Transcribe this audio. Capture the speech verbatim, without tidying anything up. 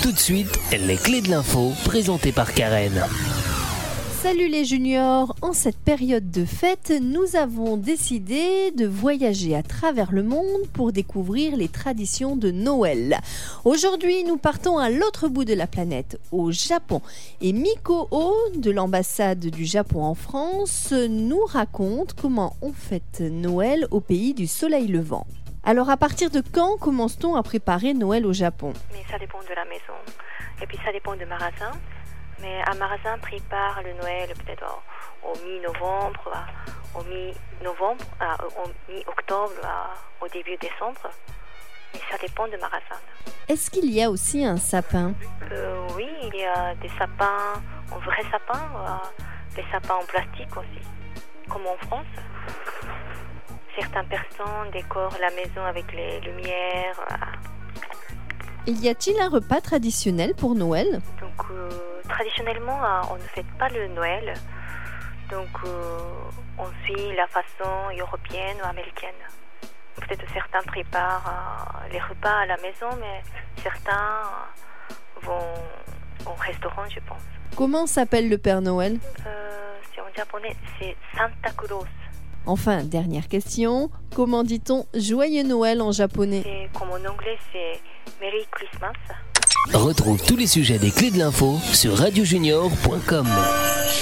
Tout de suite, les clés de l'info présentées par Karen. Salut les juniors, en cette période de fête, nous avons décidé de voyager à travers le monde pour découvrir les traditions de Noël. Aujourd'hui, nous partons à l'autre bout de la planète, au Japon. Et Miko Oh, de l'ambassade du Japon en France, nous raconte comment on fête Noël au pays du soleil levant. Alors à partir de quand commence-t-on à préparer Noël au Japon ? Mais ça dépend de la maison. Et puis ça dépend du magasin. Mais un magasin prépare le Noël peut-être au, au mi-novembre, au mi-novembre, à, au mi-octobre, à, au début décembre. Mais ça dépend du magasin. Est-ce qu'il y a aussi un sapin ? euh, Oui, il y a des sapins, en vrai sapin, euh, des sapins en plastique aussi, comme en France. Certaines personnes décorent la maison avec les lumières. Et y a-t-il un repas traditionnel pour Noël ? Donc, euh, traditionnellement, on ne fête pas le Noël. Donc, euh, on suit la façon européenne ou américaine. Peut-être certains préparent euh, les repas à la maison, mais certains vont au restaurant, je pense. Comment s'appelle le Père Noël ? euh, C'est en japonais, c'est Santa Claus. Enfin, dernière question, comment dit-on Joyeux Noël en japonais ? C'est, comme en anglais, c'est Merry Christmas. Retrouve tous les sujets des clés de l'info sur radio junior point com.